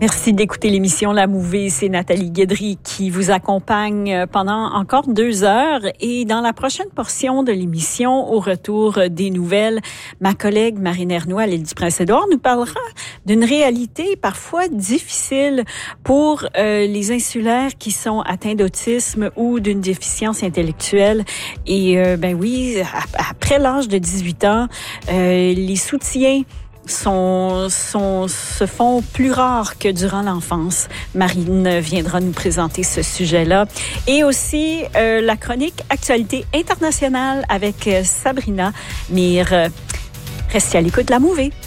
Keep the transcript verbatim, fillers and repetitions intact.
Merci d'écouter l'émission La Mouvée. C'est Nathalie Guédry qui vous accompagne pendant encore deux heures. Et dans la prochaine portion de l'émission, au retour des nouvelles, ma collègue Marine Ernoy à l'île du Prince-Édouard nous parlera d'une réalité parfois difficile pour euh, les insulaires qui sont atteints d'autisme ou d'une déficience intellectuelle. Et euh, ben oui, après l'âge de dix-huit ans, euh, les soutiens Sont, sont, se font plus rares que durant l'enfance. Marine viendra nous présenter ce sujet-là. Et aussi euh, la chronique Actualité internationale avec Sabrina Mir. Restez à l'écoute de La Mouvée.